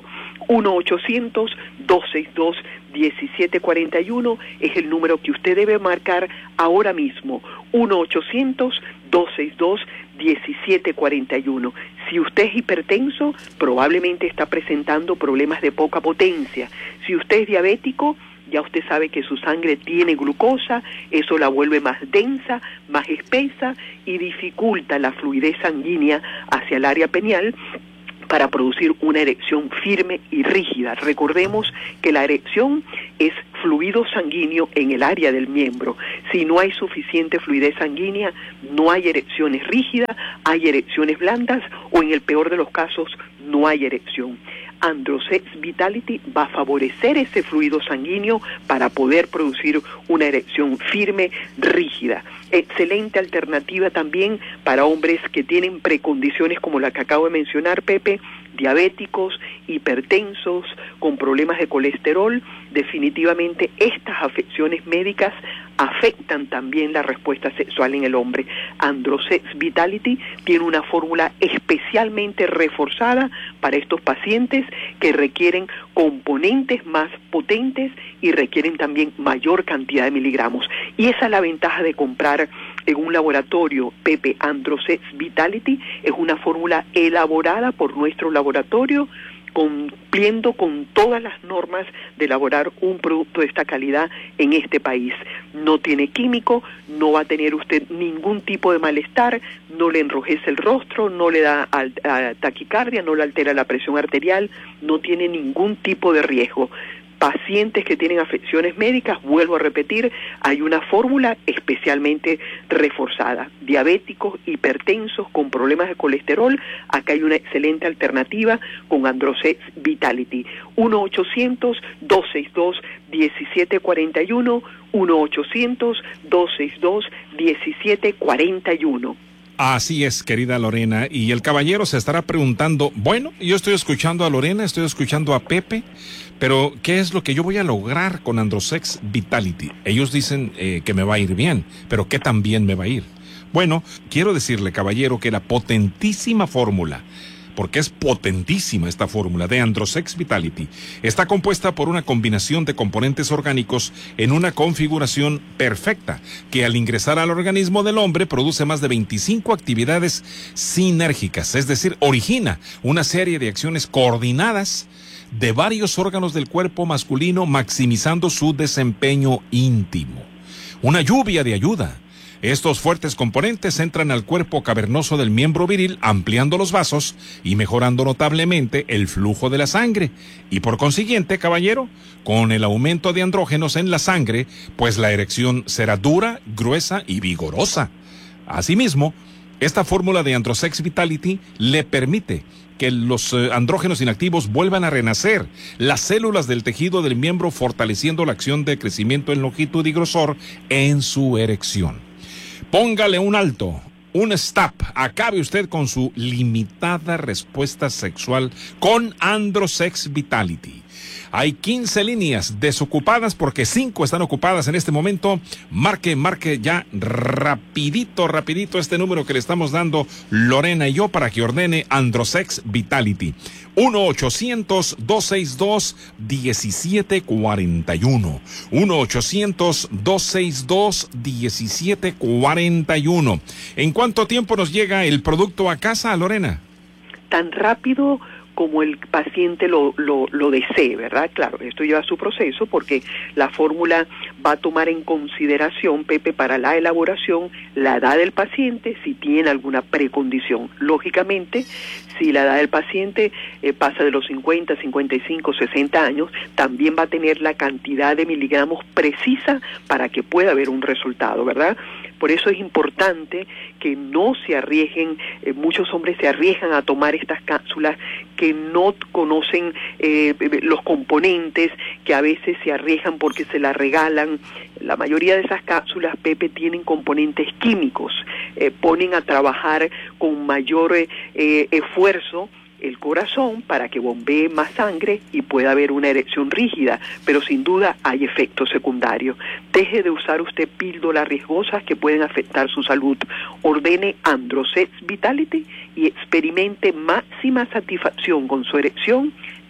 uno ochocientos, dos seis dos, uno siete cuatro uno es el número que usted debe marcar ahora mismo. uno ochocientos, dos seis dos, uno siete cuatro uno. Si usted es hipertenso, probablemente está presentando problemas de poca potencia. Si usted es diabético, ya usted sabe que su sangre tiene glucosa, eso la vuelve más densa, más espesa y dificulta la fluidez sanguínea hacia el área pineal para producir una erección firme y rígida. Recordemos que la erección es fluido sanguíneo en el área del miembro. Si no hay suficiente fluidez sanguínea, no hay erecciones rígidas, hay erecciones blandas o en el peor de los casos, no hay erección. Androsex Vitality va a favorecer ese fluido sanguíneo para poder producir una erección firme, rígida. Excelente alternativa también para hombres que tienen precondiciones como la que acabo de mencionar, Pepe, diabéticos, hipertensos, con problemas de colesterol. Definitivamente estas afecciones médicas afectan también la respuesta sexual en el hombre. Androsex Vitality tiene una fórmula especialmente reforzada para estos pacientes que requieren componentes más potentes y requieren también mayor cantidad de miligramos. Y esa es la ventaja de comprar en un laboratorio, Pepe. Androsex Vitality es una fórmula elaborada por nuestro laboratorio, cumpliendo con todas las normas de elaborar un producto de esta calidad en este país. No tiene químico, no va a tener usted ningún tipo de malestar, no le enrojece el rostro, no le da taquicardia, no le altera la presión arterial, no tiene ningún tipo de riesgo. Pacientes que tienen afecciones médicas, vuelvo a repetir, hay una fórmula especialmente reforzada. Diabéticos, hipertensos, con problemas de colesterol, acá hay una excelente alternativa con Androsex Vitality. uno ochocientos, dos seis dos, uno siete cuatro uno, uno ochocientos, dos seis dos, uno siete cuatro uno. Así es, querida Lorena, y el caballero se estará preguntando, bueno, yo estoy escuchando a Lorena, estoy escuchando a Pepe, pero ¿qué es lo que yo voy a lograr con Androsex Vitality? Ellos dicen eh, que me va a ir bien, pero ¿qué tan bien me va a ir? Bueno, quiero decirle, caballero, que la potentísima fórmula, porque es potentísima esta fórmula de Androsex Vitality, está compuesta por una combinación de componentes orgánicos en una configuración perfecta, que al ingresar al organismo del hombre produce más de veinticinco actividades sinérgicas, es decir, origina una serie de acciones coordinadas de varios órganos del cuerpo masculino, maximizando su desempeño íntimo. Una lluvia de ayuda. Estos fuertes componentes entran al cuerpo cavernoso del miembro viril, ampliando los vasos y mejorando notablemente el flujo de la sangre. Y por consiguiente, caballero, con el aumento de andrógenos en la sangre, pues la erección será dura, gruesa y vigorosa. Asimismo, esta fórmula de Androsex Vitality le permite que los eh, andrógenos inactivos vuelvan a renacer, las células del tejido del miembro, fortaleciendo la acción de crecimiento en longitud y grosor en su erección. Póngale un alto, un stop, acabe usted con su limitada respuesta sexual con Androsex Vitality. Hay quince líneas desocupadas porque cinco están ocupadas en este momento. Marque, marque ya rapidito, rapidito este número que le estamos dando Lorena y yo para que ordene Androsex Vitality. uno ochocientos, dos seis dos, uno siete cuatro uno. uno ochocientos, dos seis dos, uno siete cuatro uno. ¿En cuánto tiempo nos llega el producto a casa, Lorena? Tan rápido como el paciente lo, lo, lo desee, ¿verdad? Claro, esto lleva su proceso porque la fórmula va a tomar en consideración, Pepe, para la elaboración, la edad del paciente, si tiene alguna precondición. Lógicamente, si la edad del paciente eh, pasa de los cincuenta, cincuenta y cinco, sesenta años, también va a tener la cantidad de miligramos precisa para que pueda haber un resultado, ¿verdad? Por eso es importante que no se arriesguen, eh, muchos hombres se arriesgan a tomar estas cápsulas que no conocen eh, los componentes, que a veces se arriesgan porque se las regalan. La mayoría de esas cápsulas, Pepe, tienen componentes químicos, eh, ponen a trabajar con mayor eh, eh, esfuerzo el corazón para que bombee más sangre y pueda haber una erección rígida, pero sin duda hay efectos secundarios. Deje de usar usted píldoras riesgosas que pueden afectar su salud. Ordene Androsex Vitality y experimente máxima satisfacción con su erección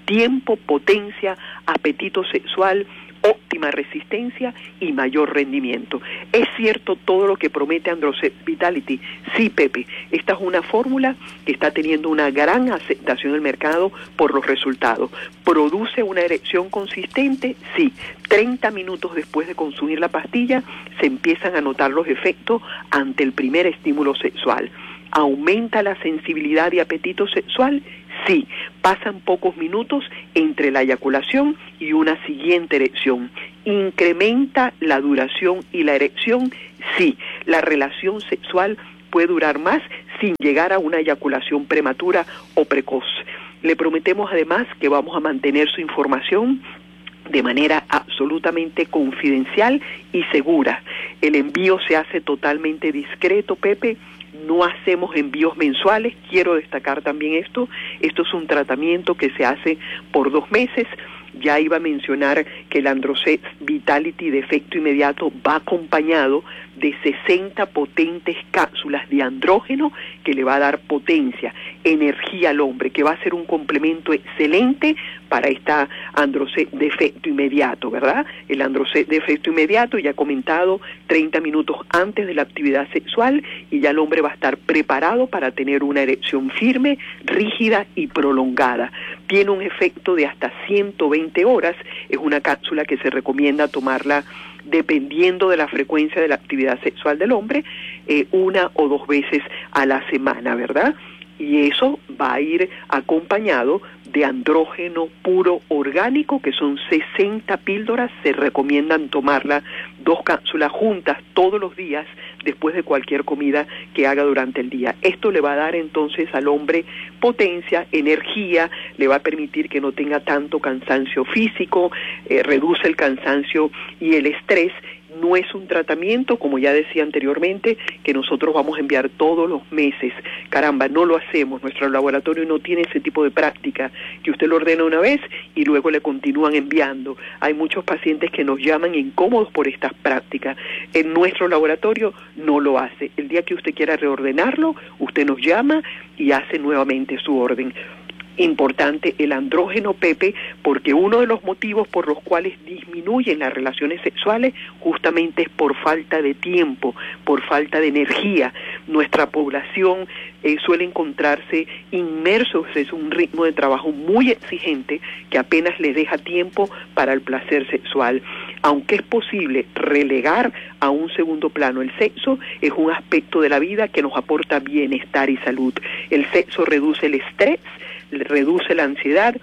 tiempo, potencia, apetito sexual, óptima resistencia y mayor rendimiento. ¿Es cierto todo lo que promete Androset Vitality? Sí, Pepe. Esta es una fórmula que está teniendo una gran aceptación en el mercado por los resultados. ¿Produce una erección consistente? Sí. treinta minutos después de consumir la pastilla se empiezan a notar los efectos ante el primer estímulo sexual. ¿Aumenta la sensibilidad y apetito sexual? Sí. Pasan pocos minutos entre la eyaculación y una siguiente erección. ¿Incrementa la duración y la erección? Sí. La relación sexual puede durar más sin llegar a una eyaculación prematura o precoz. Le prometemos además que vamos a mantener su información de manera absolutamente confidencial y segura. El envío se hace totalmente discreto, Pepe. No hacemos envíos mensuales, quiero destacar también esto. Esto es un tratamiento que se hace por dos meses. Ya iba a mencionar que el Androset Vitality de efecto inmediato va acompañado de sesenta potentes cápsulas de andrógeno que le va a dar potencia, energía al hombre, que va a ser un complemento excelente para esta Androset de efecto inmediato, ¿verdad? El Androset de efecto inmediato, ya he comentado, treinta minutos antes de la actividad sexual y ya el hombre va a estar preparado para tener una erección firme, rígida y prolongada. Tiene un efecto de hasta ciento veinte horas, es una cápsula que se recomienda tomarla dependiendo de la frecuencia de la actividad sexual del hombre, eh, una o dos veces a la semana, ¿verdad? Y eso va a ir acompañado de andrógeno puro orgánico, que son sesenta píldoras. Se recomiendan tomarla dos cápsulas juntas todos los días después de cualquier comida que haga durante el día. Esto le va a dar entonces al hombre potencia, energía, le va a permitir que no tenga tanto cansancio físico, eh, reduce el cansancio y el estrés. No es un tratamiento, como ya decía anteriormente, que nosotros vamos a enviar todos los meses. Caramba, no lo hacemos. Nuestro laboratorio no tiene ese tipo de práctica, que usted lo ordena una vez y luego le continúan enviando. Hay muchos pacientes que nos llaman incómodos por estas prácticas. En nuestro laboratorio no lo hace. El día que usted quiera reordenarlo, usted nos llama y hace nuevamente su orden. Importante el andrógeno, Pepe, porque uno de los motivos por los cuales disminuyen las relaciones sexuales justamente es por falta de tiempo, por falta de energía. Nuestra población eh, suele encontrarse inmersos en un ritmo de trabajo muy exigente que apenas les deja tiempo para el placer sexual. Aunque es posible relegar a un segundo plano el sexo, es un aspecto de la vida que nos aporta bienestar y salud. El sexo reduce el estrés, reduce la ansiedad,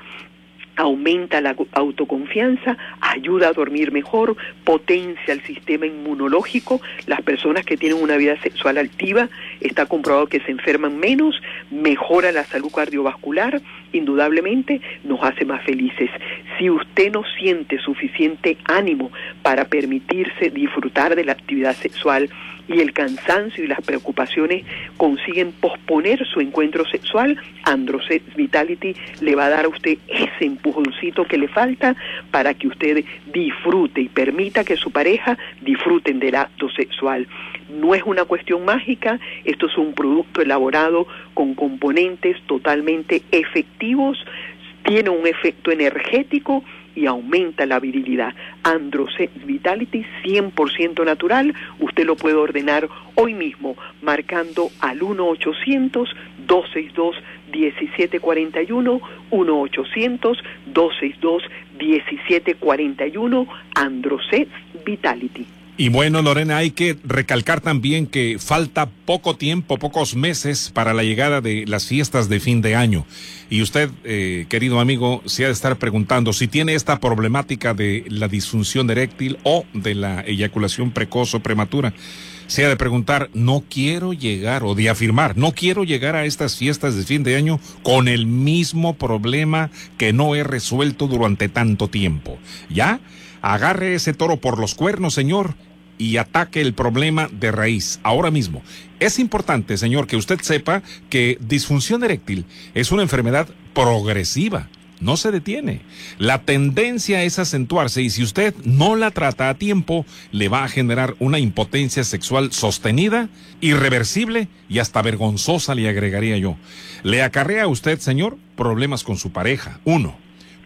aumenta la autoconfianza, ayuda a dormir mejor, potencia el sistema inmunológico. Las personas que tienen una vida sexual activa, está comprobado que se enferman menos, mejora la salud cardiovascular, indudablemente nos hace más felices. Si usted no siente suficiente ánimo para permitirse disfrutar de la actividad sexual y el cansancio y las preocupaciones consiguen posponer su encuentro sexual, Androset Vitality le va a dar a usted ese empujoncito que le falta para que usted disfrute y permita que su pareja disfruten del acto sexual. No es una cuestión mágica, esto es un producto elaborado con componentes totalmente efectivos, tiene un efecto energético y aumenta la virilidad. Androset Vitality cien por ciento natural, usted lo puede ordenar hoy mismo marcando al uno ochocientos, dos seis dos, uno siete cuatro uno, uno ochocientos, dos seis dos, uno siete cuatro uno, Androset Vitality. Y bueno, Lorena, hay que recalcar también que falta poco tiempo, pocos meses para la llegada de las fiestas de fin de año. Y usted, eh, querido amigo, se ha de estar preguntando si tiene esta problemática de la disfunción eréctil o de la eyaculación precoz o prematura. Se ha de preguntar, no quiero llegar, o de afirmar, no quiero llegar a estas fiestas de fin de año con el mismo problema que no he resuelto durante tanto tiempo. ¿Ya? Agarre ese toro por los cuernos, señor, y ataque el problema de raíz, ahora mismo. Es importante, señor, que usted sepa que disfunción eréctil es una enfermedad progresiva, no se detiene. La tendencia es acentuarse y si usted no la trata a tiempo, le va a generar una impotencia sexual sostenida, irreversible y hasta vergonzosa, le agregaría yo. Le acarrea a usted, señor, problemas con su pareja. Uno.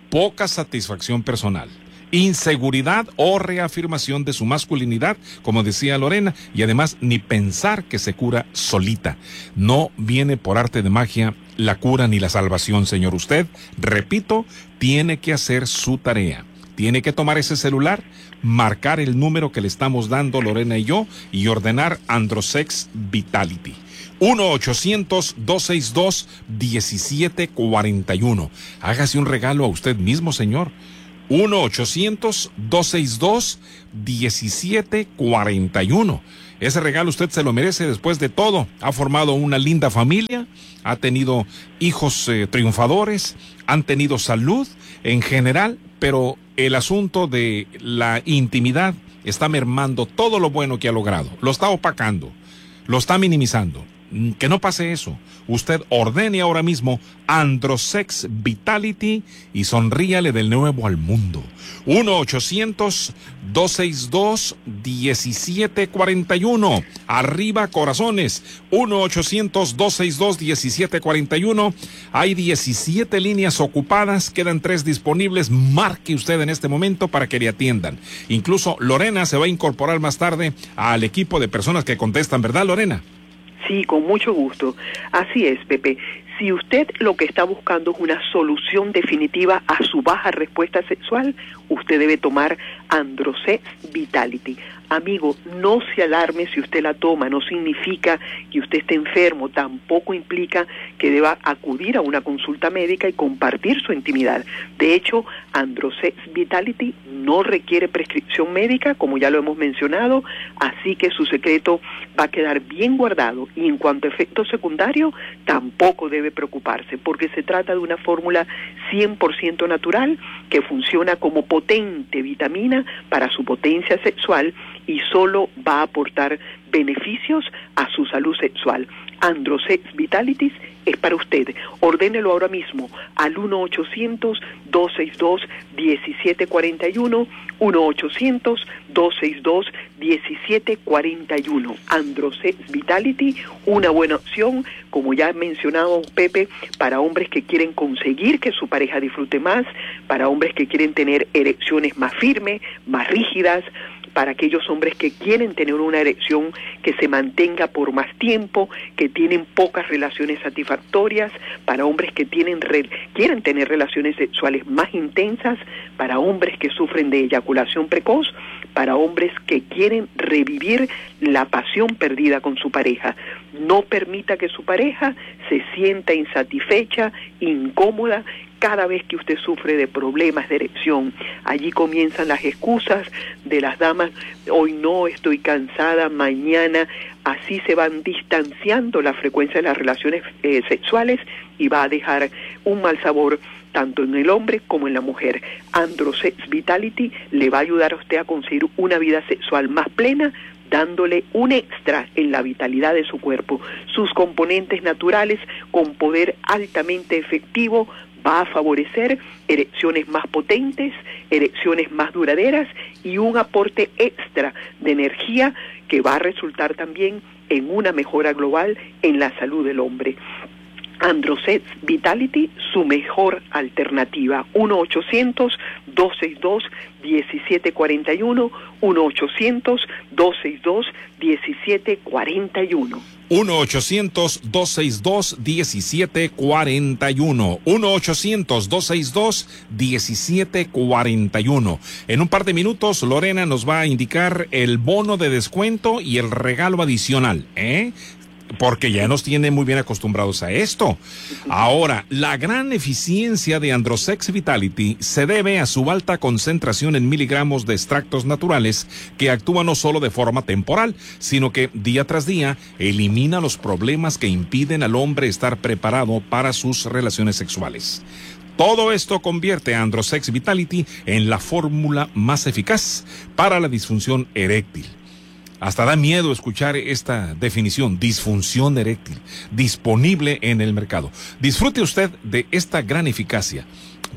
poca satisfacción personal, inseguridad o reafirmación de su masculinidad, como decía Lorena, y además ni pensar que se cura solita. No viene por arte de magia la cura ni la salvación, señor. Usted, repito, tiene que hacer su tarea. Tiene que tomar ese celular, marcar el número que le estamos dando Lorena y yo y ordenar Androsex Vitality. uno ochocientos, dos seis dos, diecisiete cuarenta y uno. Hágase un regalo a usted mismo, señor. uno ochocientos, dos seis dos, diecisiete cuarenta y uno. Ese regalo usted se lo merece después de todo. Ha formado una linda familia, ha tenido hijos eh, triunfadores, han tenido salud en general, pero el asunto de la intimidad está mermando todo lo bueno que ha logrado. Lo está opacando, lo está minimizando. Que no pase eso. Usted ordene ahora mismo Androsex Vitality y sonríale de nuevo al mundo. uno ochocientos, dos seis dos, diecisiete cuarenta y uno. Arriba corazones. uno ochocientos, dos seis dos, diecisiete cuarenta y uno. Hay diecisiete líneas ocupadas, quedan tres disponibles. Marque usted en este momento para que le atiendan. Incluso Lorena se va a incorporar más tarde al equipo de personas que contestan, ¿verdad, Lorena? Sí, con mucho gusto. Así es, Pepe. Si usted lo que está buscando es una solución definitiva a su baja respuesta sexual, usted debe tomar Androsex Vitality. Amigo, no se alarme si usted la toma, no significa que usted esté enfermo, tampoco implica que deba acudir a una consulta médica y compartir su intimidad. De hecho, Androsex Vitality no requiere prescripción médica, como ya lo hemos mencionado, así que su secreto va a quedar bien guardado y en cuanto a efecto secundario, tampoco debe preocuparse, porque se trata de una fórmula cien por ciento natural que funciona como potente vitamina para su potencia sexual y solo va a aportar beneficios a su salud sexual. Androsex Vitality es para usted. Ordénelo ahora mismo al uno ochocientos, dos seis dos, diecisiete cuarenta y uno, uno ochocientos, dos seis dos, diecisiete cuarenta y uno. Androsex Vitality, una buena opción, como ya he mencionado, Pepe, para hombres que quieren conseguir que su pareja disfrute más, para hombres que quieren tener erecciones más firmes, más rígidas, para aquellos hombres que quieren tener una erección que se mantenga por más tiempo, que tienen pocas relaciones satisfactorias, para hombres que tienen re- quieren tener relaciones sexuales más intensas, para hombres que sufren de eyaculación precoz, para hombres que quieren revivir la pasión perdida con su pareja. No permita que su pareja se sienta insatisfecha, incómoda, cada vez que usted sufre de problemas de erección. Allí comienzan las excusas de las damas: hoy no, estoy cansada, mañana. Así se van distanciando la frecuencia de las relaciones eh, sexuales y va a dejar un mal sabor tanto en el hombre como en la mujer. Androsex Vitality le va a ayudar a usted a conseguir una vida sexual más plena, dándole un extra en la vitalidad de su cuerpo. Sus componentes naturales con poder altamente efectivo va a favorecer erecciones más potentes, erecciones más duraderas y un aporte extra de energía que va a resultar también en una mejora global en la salud del hombre. Androsex Vitality, su mejor alternativa. uno ochocientos, dos seis dos, diecisiete cuarenta y uno, uno ochocientos, dos seis dos, diecisiete cuarenta y uno. uno ochocientos, dos seis dos, diecisiete cuarenta y uno. uno ochocientos, dos seis dos, diecisiete cuarenta y uno. En un par de minutos, Lorena nos va a indicar el bono de descuento y el regalo adicional, ¿eh? Porque ya nos tiene muy bien acostumbrados a esto. Ahora, la gran eficiencia de Androsex Vitality se debe a su alta concentración en miligramos de extractos naturales que actúan no solo de forma temporal, sino que día tras día elimina los problemas que impiden al hombre estar preparado para sus relaciones sexuales. Todo esto convierte a Androsex Vitality en la fórmula más eficaz para la disfunción eréctil. Hasta da miedo escuchar esta definición: disfunción eréctil, disponible en el mercado. Disfrute usted de esta gran eficacia.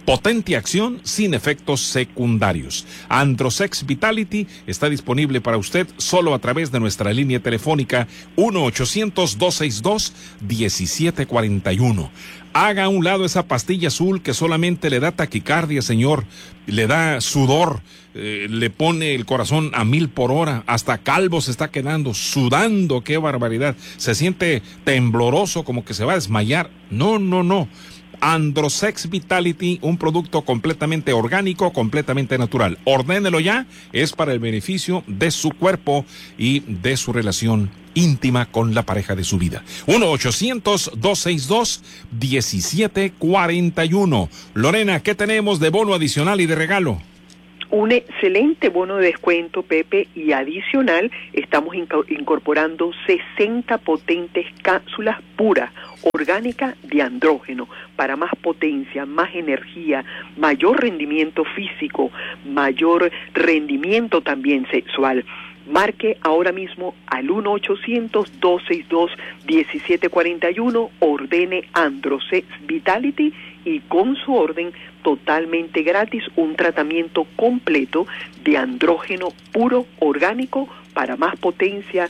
Potente acción sin efectos secundarios. Androsex Vitality está disponible para usted solo a través de nuestra línea telefónica uno ochocientos, dos seis dos, uno siete cuatro uno. Haga a un lado esa pastilla azul que solamente le da taquicardia, señor, le da sudor, eh, le pone el corazón a mil por hora, hasta calvo se está quedando, sudando, qué barbaridad, se siente tembloroso, como que se va a desmayar. No, no, no. Androsex Vitality, un producto completamente orgánico, completamente natural. Ordénelo ya, es para el beneficio de su cuerpo y de su relación íntima con la pareja de su vida. uno ochocientos, dos seis dos, uno siete cuatro uno. Lorena, ¿qué tenemos de bono adicional y de regalo? Un excelente bono de descuento, Pepe, y adicional estamos incorporando sesenta potentes cápsulas puras, orgánicas de andrógeno, para más potencia, más energía, mayor rendimiento físico, mayor rendimiento también sexual. Marque ahora mismo al uno ochocientos, dos seis dos, uno siete cuatro uno, ordene Androsex Vitality y con su orden totalmente gratis un tratamiento completo de andrógeno puro orgánico para más potencia,